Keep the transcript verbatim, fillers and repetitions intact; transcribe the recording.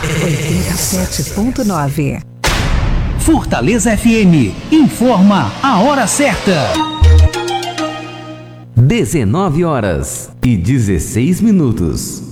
oitenta e sete ponto nove. Fortaleza F M informa a hora certa. dezenove horas e dezesseis minutos.